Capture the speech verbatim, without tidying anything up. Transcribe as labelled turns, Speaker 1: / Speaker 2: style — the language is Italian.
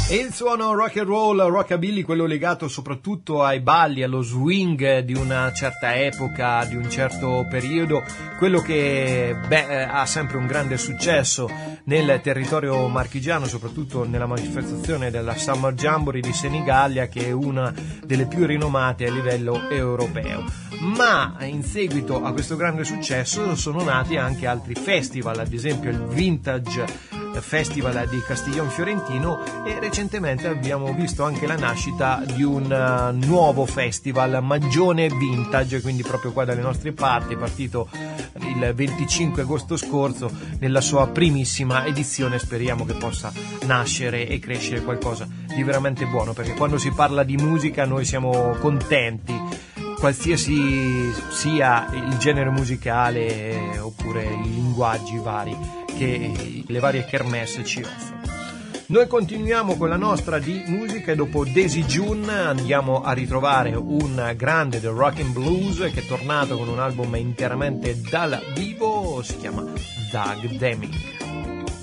Speaker 1: E il suono rock and roll, rockabilly, quello legato soprattutto ai balli, allo swing di una certa epoca, di un certo periodo, quello che beh, ha sempre un grande successo nel territorio marchigiano, soprattutto nella manifestazione della Summer Jamboree di Senigallia, che è una delle più rinomate a livello europeo. Ma in seguito a questo grande successo sono nati anche altri festival, ad esempio il Vintage Festival di Castiglion Fiorentino, e recentemente abbiamo visto anche la nascita di un uh, nuovo festival, Magione Vintage, quindi proprio qua dalle nostre parti, è partito il venticinque agosto scorso nella sua primissima edizione. Speriamo che possa nascere e crescere qualcosa di veramente buono, perché quando si parla di musica noi siamo contenti, qualsiasi sia il genere musicale oppure i linguaggi vari che le varie kermesse ci offrono. Noi continuiamo con la nostra di musica e dopo Daisy June andiamo a ritrovare un grande del rock and blues che è tornato con un album interamente dal vivo, si chiama Doug Deming.